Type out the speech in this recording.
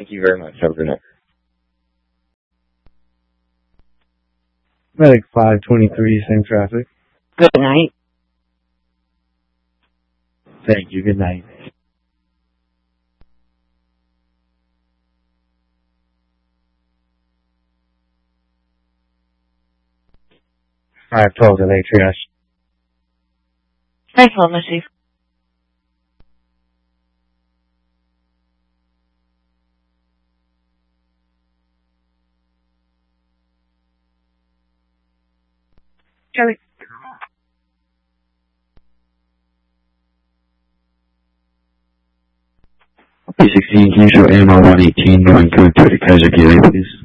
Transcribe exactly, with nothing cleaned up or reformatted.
Thank you very much. Have a good night. Medic five twenty-three, same traffic. Good night. Thank you. Good night. five twelve, L A triage. five twelve, Miss Chief. Charlie. P sixteen, can you show A M R one eighteen going code to the Kaiser Gateway, please?